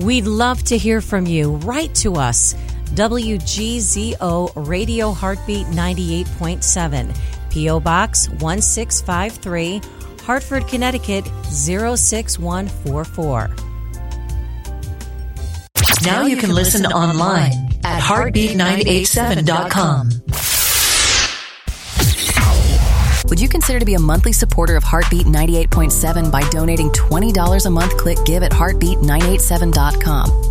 We'd love to hear from you. Write to us. WGZO Radio Heartbeat 98.7, P.O. Box 1653, Hartford, Connecticut 06144. Now you can listen online at heartbeat987.com. Would you consider to be a monthly supporter of Heartbeat 98.7 by donating $20 a month? Click Give at heartbeat987.com.